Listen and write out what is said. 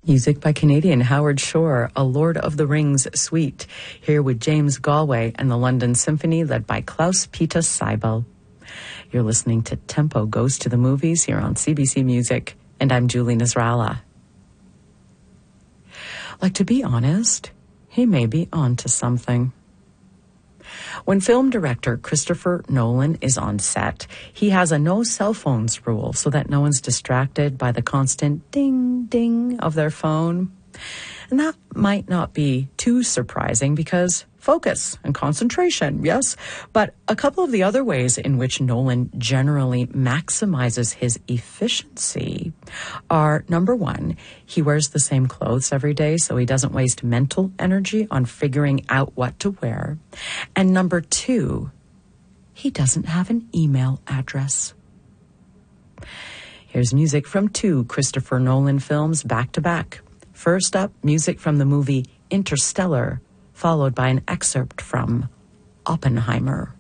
Music by Canadian Howard Shore, a Lord of the Rings suite, here with James Galway and the London Symphony led by Klaus-Peter Seibel. You're listening to Tempo Goes to the Movies here on CBC Music, and I'm Julie Nasrallah. Like, to be honest, he may be onto something. When film director Christopher Nolan is on set, he has a no cell phones rule so that no one's distracted by the constant ding, ding of their phone. And that might not be too surprising because focus and concentration, yes. But a couple of the other ways in which Nolan generally maximizes his efficiency are, number one, he wears the same clothes every day so he doesn't waste mental energy on figuring out what to wear. And number two, he doesn't have an email address. Here's music from two Christopher Nolan films back to back. First up, music from the movie Interstellar, followed by an excerpt from Oppenheimer.